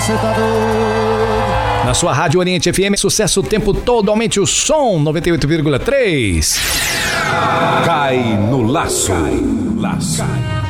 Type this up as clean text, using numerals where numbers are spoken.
você tá doido. Na sua Rádio Oriente FM, sucesso o tempo todo, aumente o som, 98,3. Cai no laço.